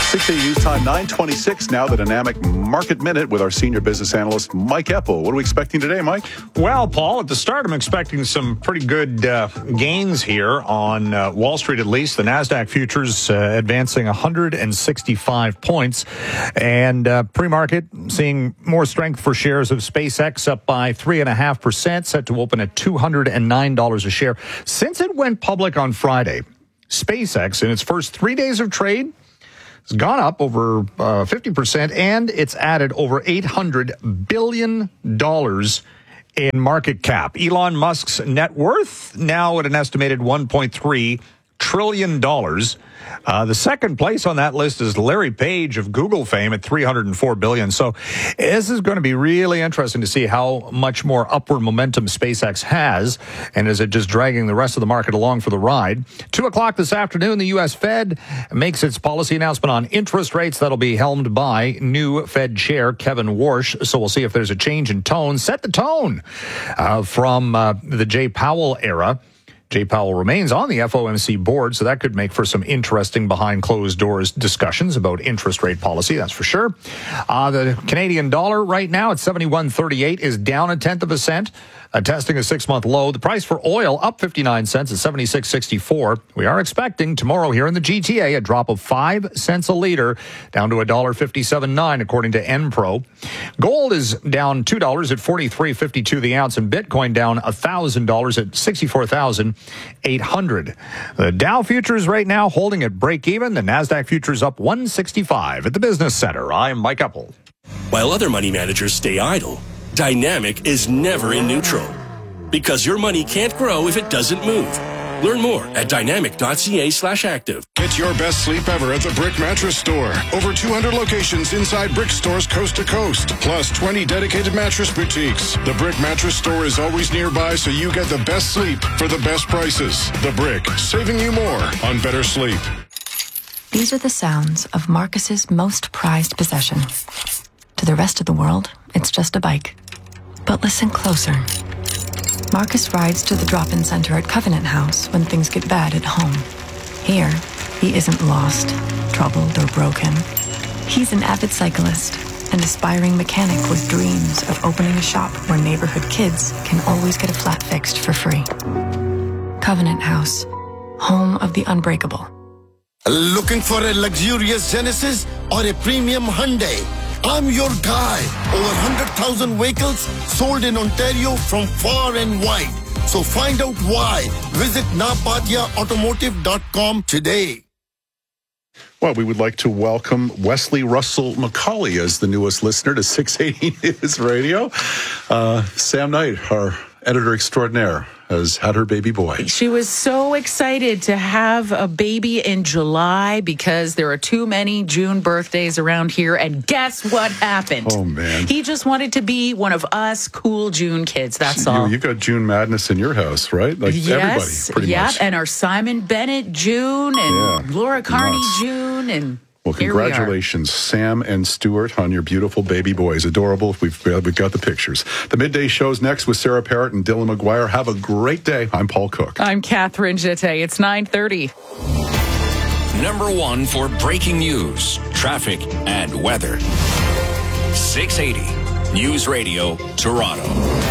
six eighty News Time, nine twenty-six now, the Dynamic Market Minute with our senior business analyst, Mike Epple. What are we expecting today, Mike? Well, Paul, at the start, I'm expecting some pretty good uh, gains here on uh, Wall Street, at least. The NASDAQ futures uh, advancing one hundred sixty-five points. And uh, pre-market seeing more strength for shares of SpaceX, up by three point five percent, set to open at two hundred nine dollars a share. Since it went public on Friday, SpaceX, in its first three days of trade, it's gone up over uh, fifty percent, and it's added over eight hundred billion dollars in market cap. Elon Musk's net worth now at an estimated one point three trillion dollars. Uh, the second place on that list is Larry Page of Google fame at three hundred four billion dollars. So this is going to be really interesting to see how much more upward momentum SpaceX has, and is it just dragging the rest of the market along for the ride. Two o'clock this afternoon, the U S Fed makes its policy announcement on interest rates. That'll be helmed by new Fed Chair Kevin Warsh. So we'll see if there's a change in tone. Set the tone uh, from uh, the Jay Powell era. Jay Powell remains on the F O M C board, so that could make for some interesting behind closed doors discussions about interest rate policy, that's for sure. Uh, the Canadian dollar right now at seventy-one thirty-eight is down a tenth of a cent, uh, testing a six-month low. The price for oil up fifty-nine cents at seventy-six sixty-four. We are expecting tomorrow here in the G T A a drop of five cents a liter, down to one dollar fifty-seven nine according to Enpro. Gold is down two dollars at forty-three fifty-two the ounce, and Bitcoin down one thousand dollars at sixty-four thousand eight hundred. The Dow futures right now holding at break even. The NASDAQ futures up one sixty-five at the Business Center. I'm Mike Epple. While other money managers stay idle, Dynamic is never in neutral, because your money can't grow if it doesn't move. Learn more at dynamic.ca slash active. Get your best sleep ever at the Brick Mattress Store. Over two hundred locations inside Brick stores coast to coast, plus twenty dedicated mattress boutiques. The Brick Mattress Store is always nearby, so you get the best sleep for the best prices. The Brick, saving you more on better sleep. These are the sounds of Marcus's most prized possession. To the rest of the world, it's just a bike. But listen closer. Marcus rides to the drop-in center at Covenant House when things get bad at home. Here, he isn't lost, troubled, or broken. He's an avid cyclist, an aspiring mechanic with dreams of opening a shop where neighborhood kids can always get a flat fixed for free. Covenant House, home of the unbreakable. Looking for a luxurious Genesis or a premium Hyundai? I'm your guy. Over one hundred thousand vehicles sold in Ontario from far and wide. So find out why. Visit napatia automotive dot com today. Well, we would like to welcome Wesley Russell McCauley as the newest listener to six eighty News Radio. Uh, Sam Knight, our editor extraordinaire, has had her baby boy. She was so excited to have a baby in July because there are too many June birthdays around here. And guess what happened? Oh, man. He just wanted to be one of us cool June kids. That's all. You, you've got June madness in your house, right? Like yes, everybody, pretty yeah, much. and our Simon Bennett June and Yeah, Laura Carney nuts. June and... Well, Here we are. congratulations, Sam and Stuart, on your beautiful baby boys. Adorable. We've, we've got the pictures. The midday show's next with Sarah Parrott and Dylan McGuire. Have a great day. I'm Paul Cook. I'm Catherine Jete. It's nine thirty. Number one for breaking news, traffic, and weather. six eighty News Radio, Toronto.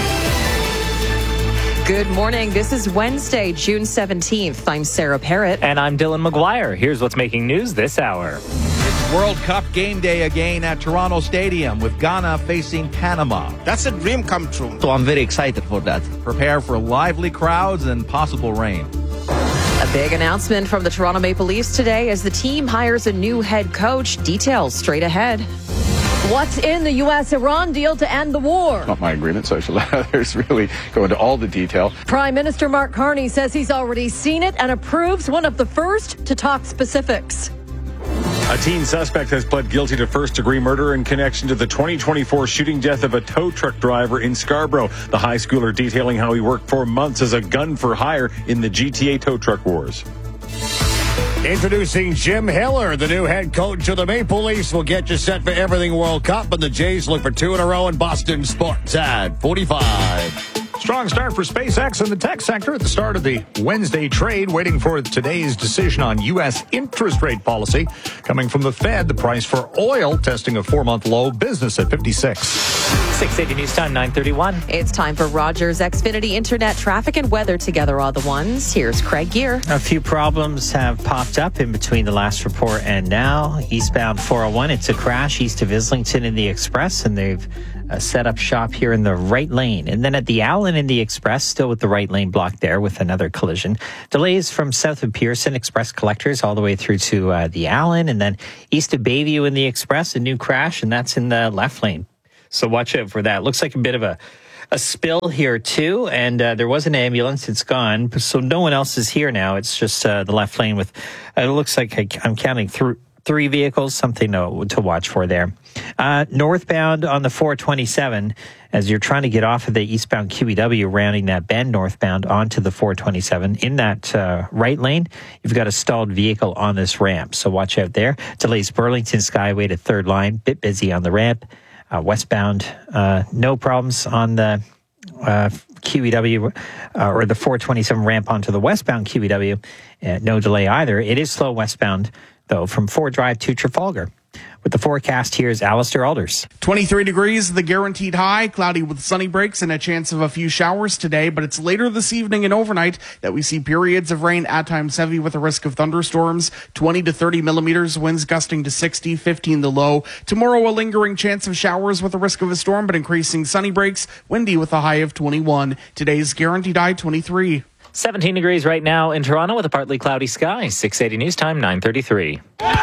Good morning. This is Wednesday, June seventeenth. I'm Sarah Parrott. And I'm Dylan McGuire. Here's what's making news this hour. It's World Cup game day again at Toronto Stadium with Ghana facing Panama. That's a dream come true. So I'm very excited for that. Prepare for lively crowds and possible rain. A big announcement from the Toronto Maple Leafs today as the team hires a new head coach. Details straight ahead. What's in the U S Iran deal to end the war? Not my agreement, so I should let others really go into all the detail. Prime Minister Mark Carney says he's already seen it and approves one of the first to talk specifics. A teen suspect has pled guilty to first-degree murder in connection to the twenty twenty-four shooting death of a tow truck driver in Scarborough. The high schooler detailing how he worked for months as a gun for hire in the G T A tow truck wars. Introducing Jim Hiller, the new head coach of the Maple Leafs, will get you set for everything World Cup, and the Jays look for two in a row in Boston Sports at forty-five. Strong start for SpaceX in the tech sector at the start of the Wednesday trade, waiting for today's decision on U S interest rate policy. Coming from the Fed, the price for oil testing a four-month low, business at fifty-six. six eighty News Time, nine thirty-one. It's time for Rogers Xfinity Internet traffic and weather together all the ones. Here's Craig Gear. A few problems have popped up in between the last report and now. Eastbound four oh one, it's a crash east of Islington in the Express, and they've uh, set up shop here in the right lane. And then at the Allen in the Express, still with the right lane blocked there with another collision. Delays from south of Pearson Express collectors all the way through to uh, the Allen, and then east of Bayview in the Express, a new crash, and that's in the left lane. So watch out for that. Looks like a bit of a, a spill here too, and uh, there was an ambulance. It's gone, so no one else is here now. It's just uh, the left lane with, uh, it looks like I, I'm counting through three vehicles, something to, to watch for there. Uh, northbound on the four twenty-seven, as you're trying to get off of the eastbound Q E W, rounding that bend northbound onto the four twenty-seven. In that uh, right lane, you've got a stalled vehicle on this ramp, so watch out there. Delays Burlington Skyway to third line, bit busy on the ramp. Uh, westbound, uh, no problems on the uh, Q E W uh, or the four twenty-seven ramp onto the westbound Q E W. Uh, no delay either. It is slow westbound, though, from Ford Drive to Trafalgar. With the forecast, here's Alistair Alders. twenty-three degrees, the guaranteed high, cloudy with sunny breaks and a chance of a few showers today, but it's later this evening and overnight that we see periods of rain, at times heavy with a risk of thunderstorms, twenty to thirty millimeters, winds gusting to sixty, fifteen the low. Tomorrow, a lingering chance of showers with a risk of a storm, but increasing sunny breaks, windy with a high of twenty-one. Today's guaranteed high, twenty-three. seventeen degrees right now in Toronto with a partly cloudy sky. six eighty News Time, nine thirty-three.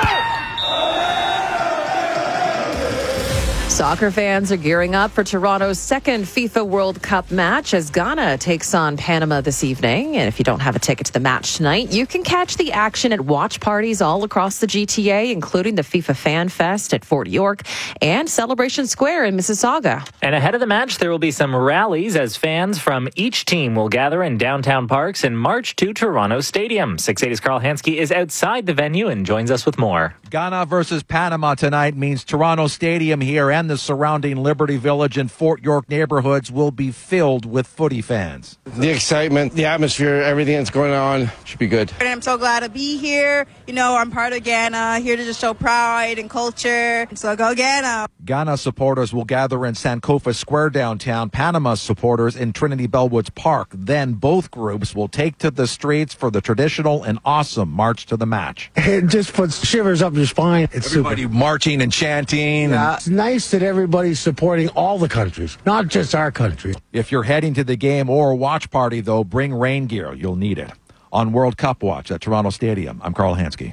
Soccer fans are gearing up for Toronto's second FIFA World Cup match as Ghana takes on Panama this evening. And if you don't have a ticket to the match tonight, you can catch the action at watch parties all across the G T A, including the FIFA Fan Fest at Fort York and Celebration Square in Mississauga. And ahead of the match, there will be some rallies as fans from each team will gather in downtown parks and march to Toronto Stadium. six eighty's Carl Hansky is outside the venue and joins us with more. Ghana versus Panama tonight means Toronto Stadium here and the surrounding Liberty Village and Fort York neighborhoods will be filled with footy fans. The excitement, the atmosphere, everything that's going on should be good. And I'm so glad to be here. You know, I'm part of Ghana, here to just show pride and culture. So go Ghana. Ghana supporters will gather in Sankofa Square downtown, Panama supporters in Trinity Bellwoods Park. Then both groups will take to the streets for the traditional and awesome march to the match. It just puts shivers up your spine. It's Everybody super. marching and chanting. Yeah, And it's nice that everybody's supporting all the countries, not just our country. if you're heading to the game or watch party, though, bring rain gear. You'll need it. On World Cup Watch at Toronto Stadium, I'm Carl Hansky.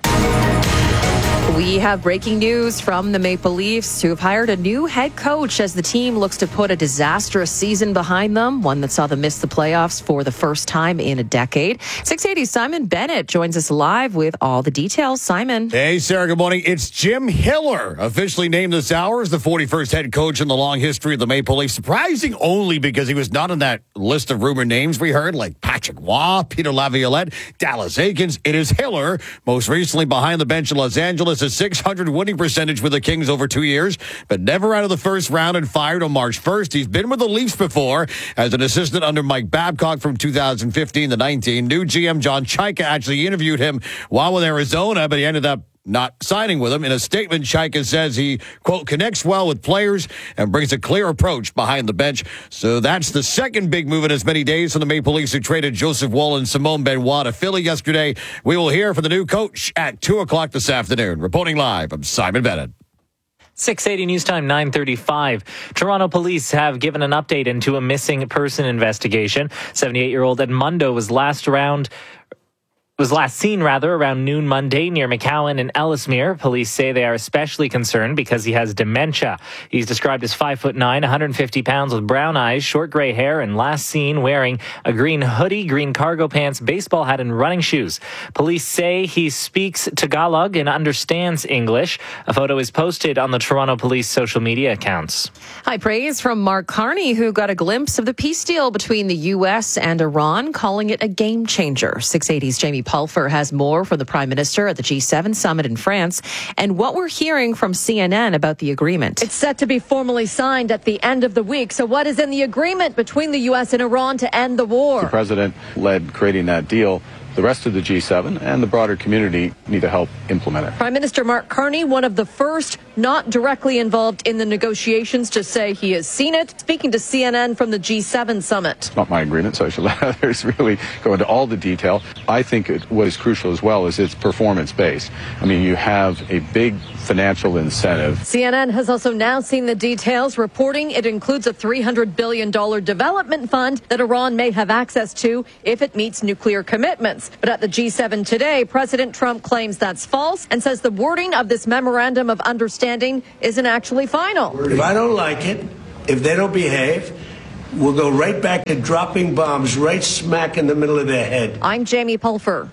We have breaking news from the Maple Leafs, who have hired a new head coach as the team looks to put a disastrous season behind them, one that saw them miss the playoffs for the first time in a decade. six eighty Simon Bennett joins us live with all the details. Simon. Hey, Sarah, good morning. It's Jim Hiller, officially named this hour as the forty-first head coach in the long history of the Maple Leafs. Surprising only because he was not on that list of rumored names we heard, like Patrick Waugh, Peter Laviolette, Dallas Eakins. It is Hiller, most recently behind the bench in Los Angeles, a six hundred winning percentage with the Kings over two years, but never out of the first round and fired on March first. He's been with the Leafs before as an assistant under Mike Babcock from two thousand fifteen to nineteen. New G M John Chaika actually interviewed him while with Arizona, but he ended up not signing with him. In a statement, Chaika says he, quote, connects well with players and brings a clear approach behind the bench. So that's the second big move in as many days from the Maple Leafs, who traded Joseph Woll and Simone Benoit to Philly yesterday. We will hear from the new coach at two o'clock this afternoon. Reporting live, I'm Simon Bennett. six eighty News Time, nine thirty-five. Toronto police have given an update into a missing person investigation. seventy-eight-year-old Edmundo was last around... was last seen, rather, around noon Monday near McCowan and Ellesmere. Police say they are especially concerned because he has dementia. He's described as five foot nine, one hundred fifty pounds with brown eyes, short gray hair, and last seen wearing a green hoodie, green cargo pants, baseball hat, and running shoes. Police say he speaks Tagalog and understands English. A photo is posted on the Toronto Police social media accounts. High praise from Mark Carney, who got a glimpse of the peace deal between the U S and Iran, calling it a game changer. six eighty's Jamie Jamie Pulfer has more from the Prime Minister at the G seven summit in France and what we're hearing from C N N about the agreement. It's set to be formally signed at the end of the week. So what is in the agreement between the U S and Iran to end the war? The president led creating that deal. The rest of the G seven and the broader community need to help implement it. Prime Minister Mark Carney, one of the first not directly involved in the negotiations to say he has seen it, speaking to C N N from the G seven summit. It's not my agreement, so I should let others really go into all the detail. I think it, what is crucial as well is it's performance-based. I mean, you have a big financial incentive. C N N has also now seen the details, reporting it includes a three hundred billion dollars development fund that Iran may have access to if it meets nuclear commitments. But at the G seven today, President Trump claims that's false and says the wording of this memorandum of understanding isn't actually final. If I don't like it, if they don't behave, we'll go right back to dropping bombs right smack in the middle of their head. I'm Jamie Pulfer.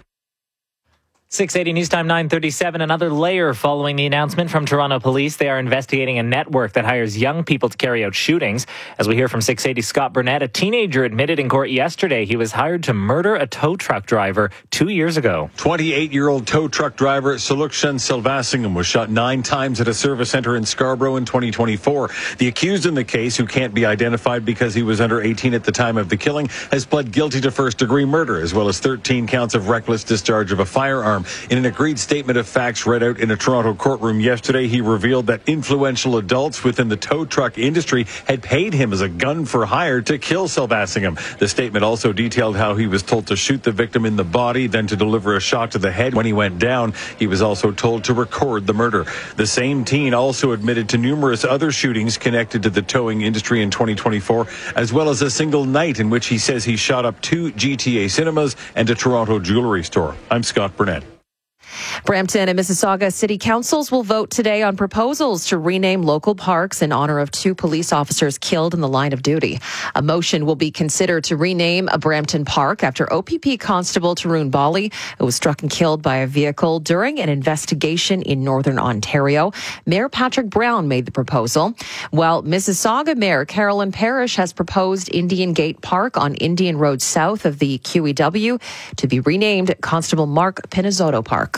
six eighty News Time nine thirty-seven. Another layer following the announcement from Toronto Police. They are investigating a network that hires young people to carry out shootings. As we hear from six eighty Scott Burnett, a teenager admitted in court yesterday he was hired to murder a tow truck driver two years ago. twenty-eight-year-old tow truck driver Sulukshan Silvasingham was shot nine times at a service center in Scarborough in twenty twenty-four. The accused in the case, who can't be identified because he was under eighteen at the time of the killing, has pled guilty to first-degree murder, as well as thirteen counts of reckless discharge of a firearm. In an agreed statement of facts read out in a Toronto courtroom yesterday, he revealed that influential adults within the tow truck industry had paid him as a gun for hire to kill Silvasingham. The statement also detailed how he was told to shoot the victim in the body, then to deliver a shot to the head when he went down. He was also told to record the murder. The same teen also admitted to numerous other shootings connected to the towing industry in twenty twenty-four, as well as a single night in which he says he shot up two G T A cinemas and a Toronto jewelry store. I'm Scott Burnett. Brampton and Mississauga city councils will vote today on proposals to rename local parks in honor of two police officers killed in the line of duty. A motion will be considered to rename a Brampton park after O P P Constable Tarun Bali, who was struck and killed by a vehicle during an investigation in Northern Ontario. Mayor Patrick Brown made the proposal, while Mississauga Mayor Carolyn Parrish has proposed Indian Gate Park on Indian Road south of the Q E W to be renamed Constable Mark Pinizzotto Park.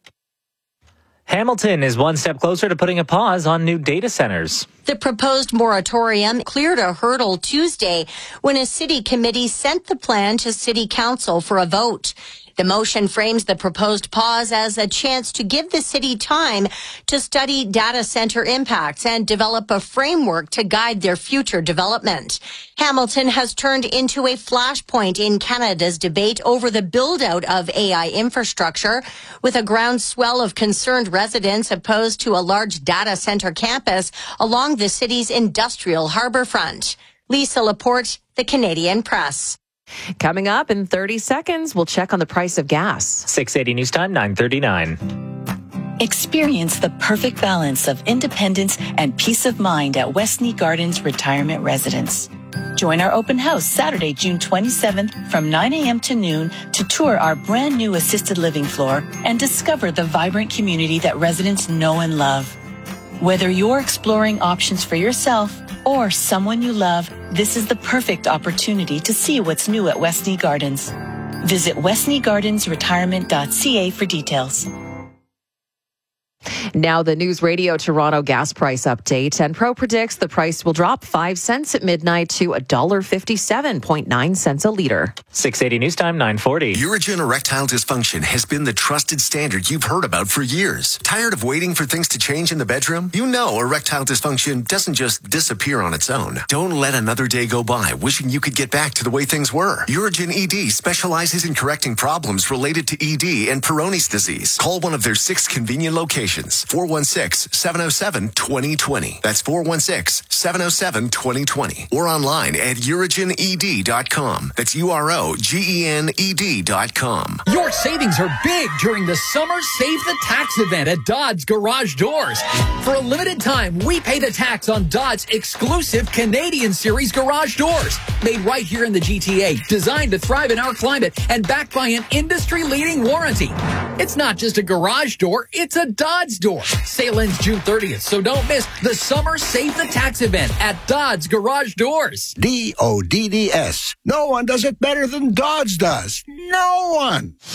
Hamilton is one step closer to putting a pause on new data centers. The proposed moratorium cleared a hurdle Tuesday when a city committee sent the plan to city council for a vote. The motion frames the proposed pause as a chance to give the city time to study data center impacts and develop a framework to guide their future development. Hamilton has turned into a flashpoint in Canada's debate over the build-out of A I infrastructure, with a groundswell of concerned residents opposed to a large data center campus along the city's industrial harborfront. Lisa Laporte, The Canadian Press. Coming up in thirty seconds, we'll check on the price of gas. six eighty News Time nine thirty-nine. Experience the perfect balance of independence and peace of mind at Westney Gardens Retirement Residence. Join our open house Saturday, June twenty-seventh from nine a.m. to noon to tour our brand new assisted living floor and discover the vibrant community that residents know and love. Whether you're exploring options for yourself or someone you love, this is the perfect opportunity to see what's new at Westney Gardens. Visit westney gardens retirement dot c a for details. Now the News Radio Toronto gas price update. Enpro predicts the price will drop five cents at midnight to one dollar fifty-seven point nine cents a litre. six eighty News Time nine forty. Urigen erectile dysfunction has been the trusted standard you've heard about for years. Tired of waiting for things to change in the bedroom? You know erectile dysfunction doesn't just disappear on its own. Don't let another day go by wishing you could get back to the way things were. Urigen E D specializes in correcting problems related to E D and Peyronie's disease. Call one of their six convenient locations. four one six, seven oh seven, two oh two oh. That's four one six, seven oh seven, two oh two oh. Or online at urigen e d dot com. That's U R O G E N E D dot com. Your savings are big during the Summer Save the Tax event at Dodds Garage Doors. For a limited time, we pay the tax on Dodds' exclusive Canadian Series garage doors. Made right here in the G T A, designed to thrive in our climate, and backed by an industry-leading warranty. It's not just a garage door, it's a Dodds door. Sale ends June thirtieth, so don't miss the Summer Save the Tax event at Dodds Garage Doors. D O D D S. No one does it better than Dodds does. No one.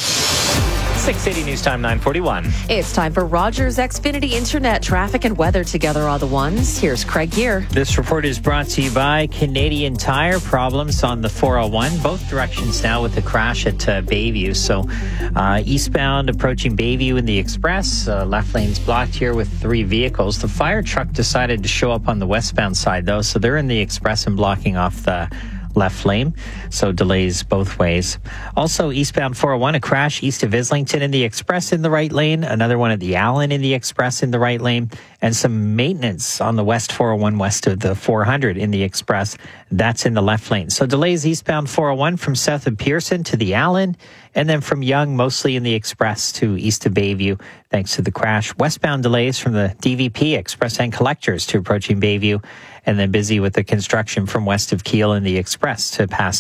six eighty News Time, nine forty-one. It's time for Rogers Xfinity Internet traffic and weather together are the ones. Here's Craig Gear. This report is brought to you by Canadian Tire. Problems on the four oh one, both directions now with the crash at uh, Bayview. So uh, eastbound approaching Bayview in the Express, uh, left lane's blocked here with three vehicles. The fire truck decided to show up on the westbound side though, so they're in the Express and blocking off the left lane, so delays both ways. Also, eastbound four oh one, a crash east of Islington in the Express in the right lane, another one at the Allen in the Express in the right lane, and some maintenance on the west four oh one west of the four hundred in the Express. That's in the left lane. So delays eastbound four oh one from south of Pearson to the Allen, and then from Yonge, mostly in the Express to east of Bayview, thanks to the crash. Westbound delays from the D V P Express and Collectors to approaching Bayview, and then busy with the construction from west of Keele in the Express to pass